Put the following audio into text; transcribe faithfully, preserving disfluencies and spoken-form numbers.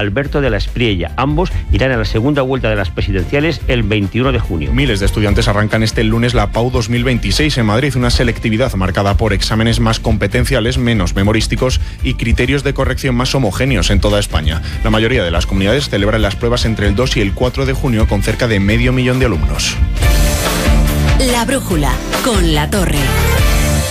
Alberto de la Espriella. Ambos irán a la segunda vuelta de las presidenciales el veintiuno de junio. Miles de estudiantes arrancan este lunes la PAU dos mil veintiséis en Madrid, una selectividad marcada por exámenes más competenciales, menos memorísticos y criterios de corrección más homogéneos en toda España. La mayoría de las comunidades celebran las pruebas entre el dos y el cuatro de junio con cerca de medio millón de alumnos. La brújula con La Torre.